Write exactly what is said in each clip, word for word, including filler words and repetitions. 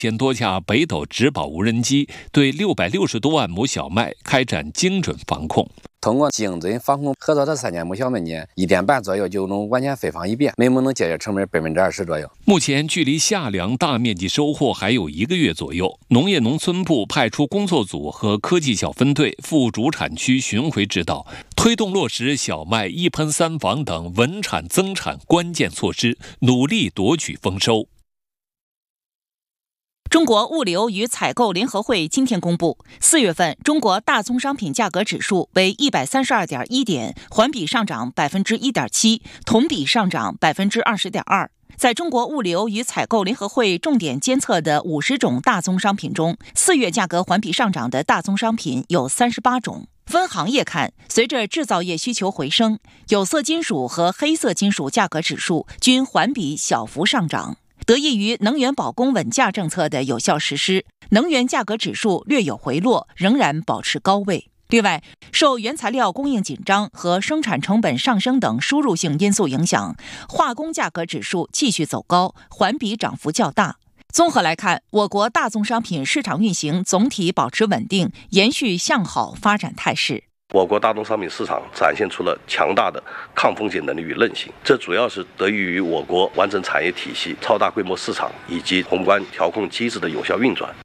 先多架北斗直保无人机对六百六十多万亩小麦开展精准防控。 通过精准防控，合作这三千亩小麦呢，一天半左右就能完全飞防一遍，每亩能节约成本百分之二十左右。 目前距离夏粮大面积收获还有一个月左右，农业农村部派出工作组和科技小分队赴主产区巡回指导，推动落实小麦一喷三防等稳产增产关键措施，努力夺取丰收。 中国物流与采购联合会今天公布，四月份中国大宗商品价格指数为一百三十二点一点，环比上涨百分之一点七，同比上涨百分之二十点二。在中国物流与采购联合会重点监测的五十种大宗商品中，四月价格环比上涨的大宗商品有三十八种。分行业看，随着制造业需求回升，有色金属和黑色金属价格指数均环比小幅上涨。得益于能源保供稳价政策的有效实施，能源价格指数略有回落，仍然保持高位。另外，受原材料供应紧张和生产成本上升等输入性因素影响，化工价格指数继续走高，环比涨幅较大。综合来看，我国大宗商品市场运行总体保持稳定，延续向好发展态势。 我国大宗商品市场展现出了强大的抗风险能力与韧性，这主要是得益于我国完整产业体系、超大规模市场以及宏观调控机制的有效运转。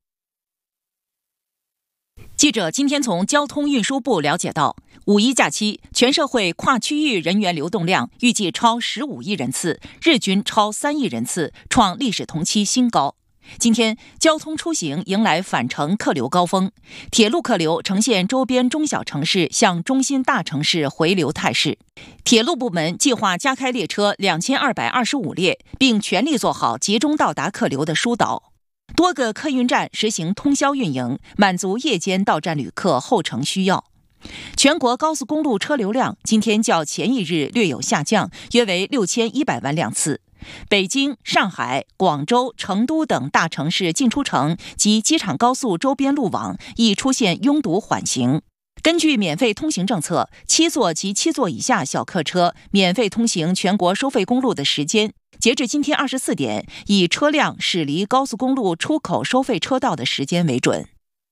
记者今天从交通运输部了解到，五一假期全社会跨区域人员流动量预计超十五亿人次，日均超三亿人次，创历史同期新高。今天，交通出行迎来返程客流高峰，铁路客流呈现周边中小城市向中心大城市回流态势。铁路部门计划加开列车两千二百二十五列，并全力做好集中到达客流的疏导。多个客运站实行通宵运营，满足夜间到站旅客候乘需要。全国高速公路车流量今天较前一日略有下降，约为六千一百万辆次。北京、上海、广州、成都等大城市进出城及机场高速周边路网亦出现拥堵缓行。根据免费通行政策，七座及七座以下小客车免费通行全国收费公路的时间，截至今天二十四点，以车辆驶离高速公路出口收费车道的时间为准。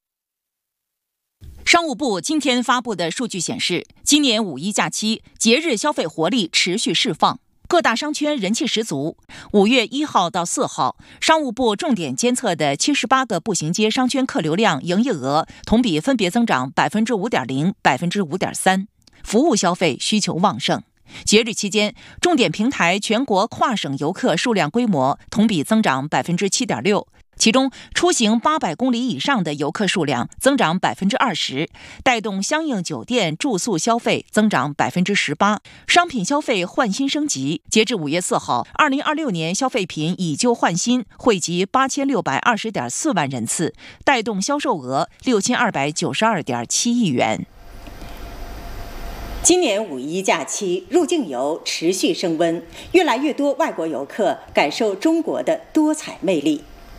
商务部今天发布的数据显示，今年五一假期节日消费活力持续释放，各大商圈人气十足。五月一号到四号，商务部重点监测的七十八个步行街商圈客流量、营业额同比分别增长百分之五点零、百分之五点三，服务消费需求旺盛。节日期间，重点平台全国跨省游客数量规模同比增长百分之七点六。其中，出行八百公里以上的游客数量增长百分之二十，带动相应酒店住宿消费增长百分之十八，商品消费换新升级。截至五月四号，二零二六年消费品以旧换新惠及八千六百二十点四万人次，带动销售额六千二百九十二点七亿元。 今年五一假期，入境游持续升温，越来越多外国游客感受中国的多彩魅力。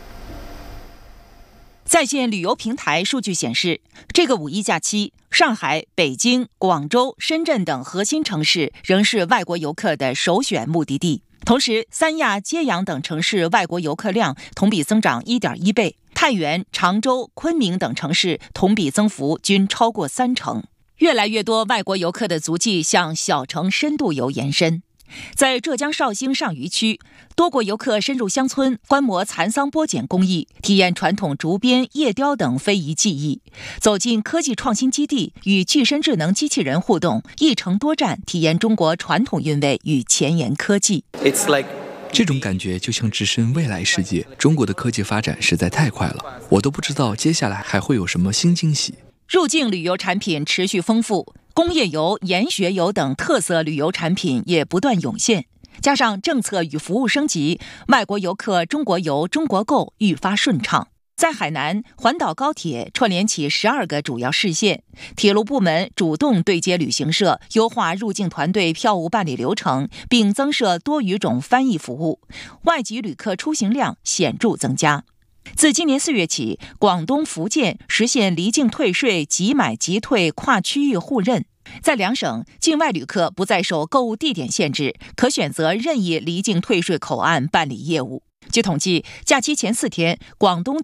在线旅游平台数据显示，这个五一假期，上海、北京、广州、深圳等核心城市仍是外国游客的首选目的地。同时，三亚、揭阳等城市外国游客量同比增长 一点一倍，太原、常州、昆明等城市同比增幅均超过三成。越来越多外国游客的足迹向小城深度游延伸。在浙江绍兴上虞区，多国游客深入乡村观摩蚕桑剥茧工艺，体验传统竹编、叶雕等非遗技艺；走进科技创新基地，与具身智能机器人互动，一城多站，体验中国传统韵味与前沿科技。 It's like这种感觉就像置身未来世界。中国的科技发展实在太快了，我都不知道接下来还会有什么新惊喜。 入境旅游产品持续丰富，工业游、研学游等特色旅游产品也不断涌现，加上政策与服务升级，外国游客中国游、中国购愈发顺畅。在海南，环岛高铁串联起十二个主要市县，铁路部门主动对接旅行社，优化入境团队票务办理流程，并增设多语种翻译服务，外籍旅客出行量显著增加。自今年四月起，广东、福建实现离境退税即买即退跨区域互认，在两省，境外旅客不再受购物地点限制，可选择任意离境退税口岸办理业务。 据统计，假期前四天，广东